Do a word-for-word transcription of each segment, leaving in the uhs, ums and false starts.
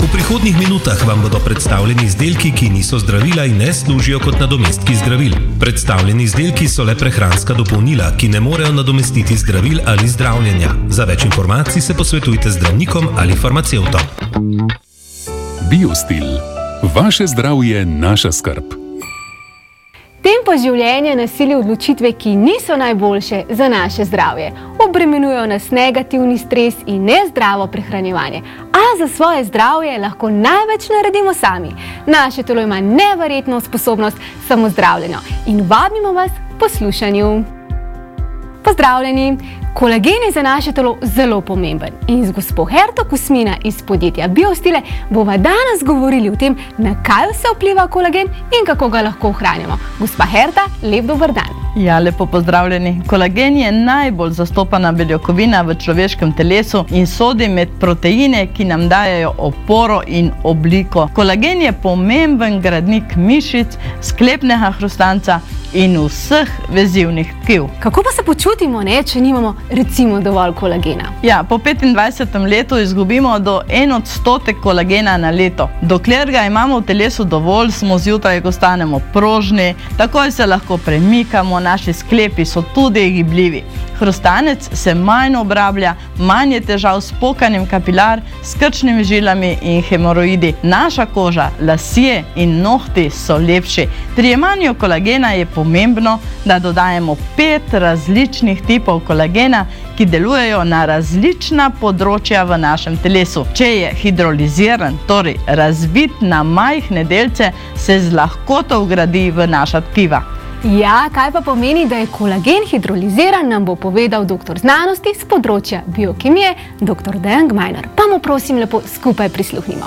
V prihodnjih minutah vam bodo predstavljeni izdelki, ki niso zdravila in ne služijo kot nadomestki zdravil. Predstavljeni izdelki so le prehranska dopolnila, ki ne morejo nadomestiti zdravil ali zdravljenja. Za več informacij se posvetujte z zdravnikom ali farmacevtom. Biostil. Vaše zdravje, naša skrb. Tempo življenja nasili odločitve, ki niso najboljše za naše zdravje. Obremenujejo nas negativni stres in nezdravo prehranjevanje. A za svoje zdravje lahko največ naredimo sami. Naše telo ima neverjetno sposobnost samozdravljenja in vabimo vas k poslušanju. Pozdravljeni! Kolagen je za naše telo zelo pomemben in z gospo Herto Kusmina iz podjetja Biostile bova danes govorili o tem, na kaj vse vpliva kolagen in kako ga lahko ohranjamo. Gospa Herta, lep dober dan! Ja, lepo pozdravljeni. Kolagen je najbolj zastopana beljakovina v človeškem telesu in sodi med proteine, ki nam dajejo oporo in obliko. Kolagen je pomemben gradnik mišic, sklepnega hrustanca in vseh vezivnih tkiv. Kako pa se počutimo, ne, če nimamo recimo dovolj kolagena? Ja, po petindvajsetem letu izgubimo do en odstotek kolagena na leto. Dokler ga imamo v telesu dovolj, smo zjutraj, ko stanemo prožni, takoj se lahko premikamo, naši sklepi so tudi gibljivi. Hrustanec se manj obrablja, manj je težav s pokanjem kapilar, s krčnimi žilami in hemoroidi. Naša koža, lasje in nohti so lepši. Pri jemanju kolagena je pomembno, da dodajemo pet različnih tipov kolagena, ki delujejo na različna področja v našem telesu. Če je hidroliziran, torej razbit na majhne delce, se z lahkoto vgradi v naša tkiva. Ja, kaj pa pomeni, da je kolagen hidroliziran, nam bo povedal doktor znanosti z področja biokemije, doktor Dejan Gmajner. Pa mu prosim lepo skupaj prisluhnimo.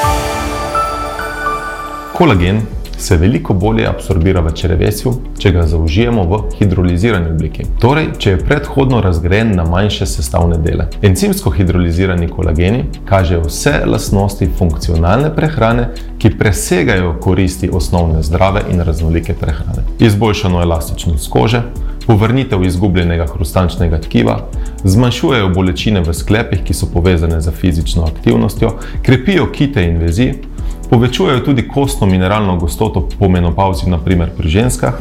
Kolagen se veliko bolje absorbira v črevesju, če ga zaužijemo v hidrolizirani obliki. Torej, če je predhodno razgrajen na manjše sestavne dele. Encimsko hidrolizirani kolageni kažejo vse lastnosti funkcionalne prehrane, ki presegajo koristi osnovne zdrave in raznolike prehrane. Izboljšano elastičnost kože, povrnitev izgubljenega hrustančnega tkiva, zmanjšujejo bolečine v sklepih, ki so povezane z fizično aktivnostjo, krepijo kite in vezi, povečujejo tudi kostno mineralno gostoto po menopavzi, na primer pri ženskah,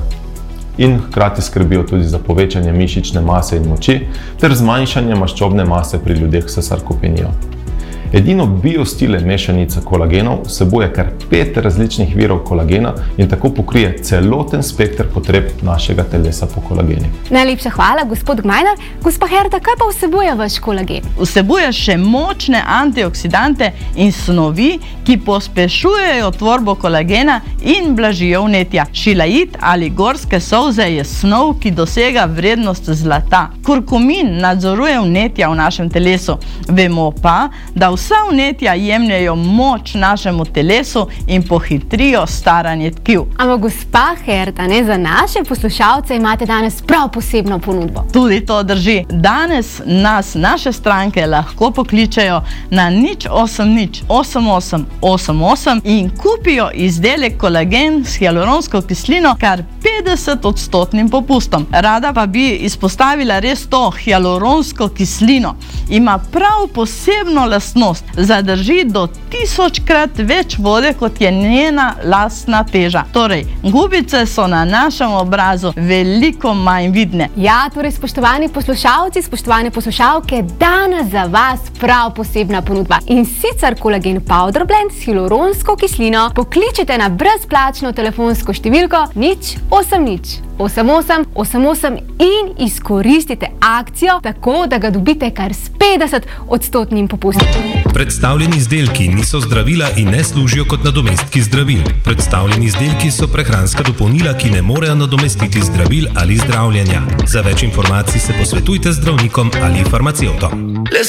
in hkrati skrbijo tudi za povečanje mišične mase in moči ter zmanjšanje maščobne mase pri ljudeh s sarkopenijo. Edino Biostile mešanica kolagenov vsebuje kar pet različnih virov kolagena in tako pokrije celoten spekter potreb našega telesa po kolageni. Najlepša hvala, gospod Gmajner. Gospa Herta, kaj pa vsebuje vaš kolagen? Vsebuje še močne antioksidante in snovi, ki pospešujejo tvorbo kolagena in blažijo vnetja. Šilajit ali gorske solze je snov, ki dosega vrednost zlata. Kurkumin nadzoruje vnetja v našem telesu. Vemo pa, da vsa vnetja jemljajo moč našemu telesu in pohitrijo staranje tkiv. Ampak gospa Herta, ne, za naše poslušalce imate danes prav posebno ponudbo. Tudi to drži. Danes nas naše stranke lahko pokličejo na nič osem nič osem osem osem osem in kupijo izdelek kolagen s hialuronsko kislino kar petdeset odstotnim popustom. Rada pa bi izpostavila res to hialuronsko kislino. Ima prav posebno lastnost. Zadrži do tisočkrat več vode, kot je njena lastna teža. Torej, gubice so na našem obrazu veliko manj vidne. Ja, torej, spoštovani poslušalci, spoštovane poslušalke, danes za vas prav posebna ponudba. In sicer kolagen powder blend s hialuronsko kislino pokličete na brezplačno telefonsko številko nič osem nič osem osem osem osem in izkoristite akcijo tako, da ga dobite kar s petdeset odstotnim popustom. Predstavljeni izdelki niso zdravila in ne služijo kot nadomestki zdravil. Predstavljeni izdelki so prehranska dopolnila, ki ne morejo nadomestiti zdravil ali zdravljenja. Za več informacij se posvetujte z zdravnikom ali farmacevtom.